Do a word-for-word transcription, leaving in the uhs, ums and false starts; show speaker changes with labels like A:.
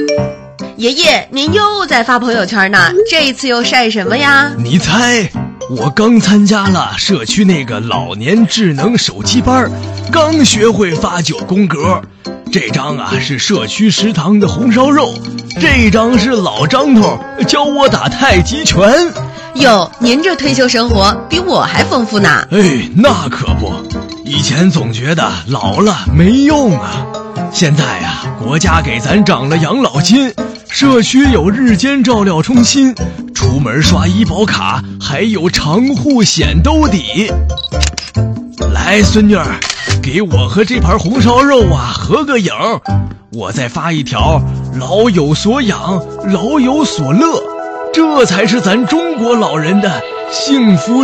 A: 爷爷，您又在发朋友圈呢，这一次又晒什么呀？
B: 你猜，我刚参加了社区那个老年智能手机班，刚学会发九宫格。这张啊是社区食堂的红烧肉，这张是老张头教我打太极拳。
A: 哟，您这退休生活比我还丰富呢。
B: 哎，那可不，以前总觉得老了没用啊，现在啊，国家给咱涨了养老金，社区有日间照料中心，出门刷医保卡还有长户险兜底。来，孙女儿，给我和这盘红烧肉啊合个影，我再发一条老有所养，老有所乐，这才是咱中国老人的幸福